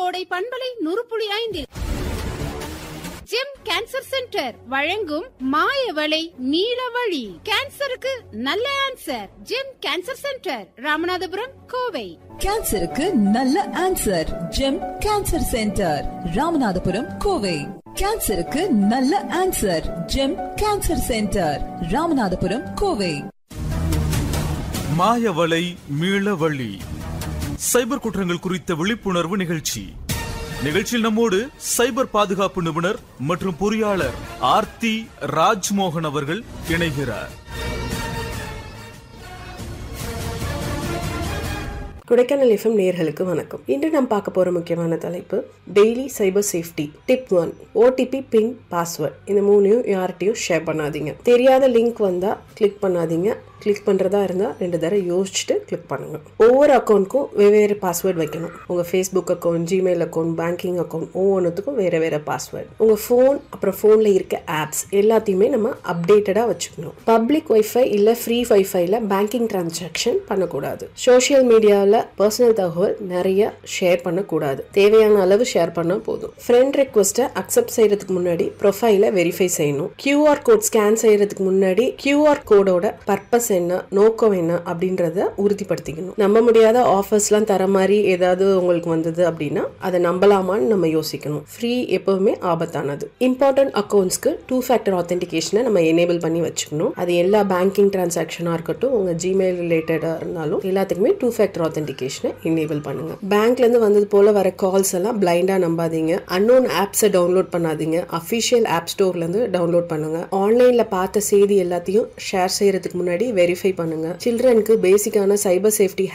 கோடை பண்பலை 100.5 GeM cancer centre வழங்கும் மாயவளை நீலவழி. கேன்சருக்கு நல்ல answer. GeM cancer centre, Ramanathapuram, Kovai. கேன்சருக்கு நல்ல answer. GeM cancer centre, Ramanathapuram, Kovai. கேன்சருக்கு நல்ல answer. GeM cancer centre, Ramanathapuram, Kovai. மாயவளை மீளவழி சைபர் குற்றங்கள் குறித்த விழிப்புணர்வு நிகழ்ச்சி. நிகழ்ச்சியில் நம்மோடு சைபர் பாதுகாப்பு நிபுணர் மற்றும் பொறியாளர் ஆர்த்தி ராஜ்மோகன் அவர்கள் இணைகிறார். கொடைக்கானல் எஃப்எம் நேயர்களுக்கு வணக்கம். இன்று நாம் பார்க்க போற முக்கியமான தலைப்பு டெய்லி சைபர் சேஃப்டி. டிப் 1, ஓடிபி, பின், பாஸ்வேர்ட் இந்த மூணையும் யார்கிட்டையும் ஷேர் பண்ணாதீங்க. தெரியாத லிங்க் வந்தா கிளிக் பண்ணாதீங்க. கிளிக் பண்றதா இருந்தா 2 தடவை யோசிச்சுட்டு கிளிக் பண்ணுங்க. ஒவ்வொரு அக்கௌண்ட்க்கும் வெவ்வேறு பாஸ்வேர்ட் வைக்கணும். உங்க Facebook account, Gmail account, banking account ஒவ்வொன்றுத்துக்கும் வேற வேற பாஸ்வேர்ட். உங்க போன் அப்புறம் போன்ல இருக்க ஆப்ஸ் எல்லாத்தையுமே நம்ம அப்டேட்டடா வச்சுக்கணும். பப்ளிக் வைஃபை இல்ல ஃப்ரீ வைஃபைல பேங்கிங் டிரான்சாக்ஷன் பண்ணக்கூடாது. சோசியல் மீடியாவில் பர்சனல் தகவல் நிறைய ஷேர் பண்ணக்கூடாது. தேவையான அளவு ஷேர் பண்ணா போதும். ஃப்ரெண்ட் ரெக்வெஸ்ட்டை அக்செப்ட் செய்யறதுக்கு முன்னாடி ப்ரொஃபைலை வெரிஃபை செய்யணும். QR கோட் ஸ்கேன் செய்யறதுக்கு முன்னாடி QR கோடோட பர்பஸ் என்ன, நோக்கம் என்ன அப்படின்றத உறுதிப்படுத்திக்கணும். நம்ப முடியாத ஆஃபர்ஸ்லாம் தர மாதிரி ஏதாவது உங்களுக்கு வந்தது அப்படின்னா அதை நம்பலாமான்னு நம்ம யோசிக்கணும். ஃப்ரீ எப்பவுமே ஆபத்தானது. இம்பார்ட்டன்ட் அக்கௌண்ட்ஸ்க்கு 2 ஃபேக்டர் ஆத்தென்டிகேஷனை நம்ம எனேபிள் பண்ணி வச்சுக்கணும். அது எல்லா பேங்கிங் டிரான்சாக்ஷனா இருக்கட்டும், உங்க ஜிமெயில் ரிலேட்டடா இருந்தாலும் எல்லாத்துக்குமே 2 ஃபேக்டர் ஆத்தென்டிகேஷனை எனேபிள் பண்ணுங்க. பேங்க்ல இருந்து வந்தது போல வர கால்ஸ் எல்லாம் பிளைண்டா நம்பாதீங்க. அன்னோன் ஆப்ஸை டவுன்லோட் பண்ணாதீங்க. அஃபிஷியல் ஆப் ஸ்டோர்ல இருந்து டவுன்லோட் பண்ணுங்க. ஆன்லைன்ல பார்த்த செய்தி எல்லாத்தையும் ஷேர் செய்யறதுக்கு முன்னாடி வெரிஃபை பண்ணுங்க. சில்ட்ரனுக்கு பேசிக்கான சைபர் சேஃப்டி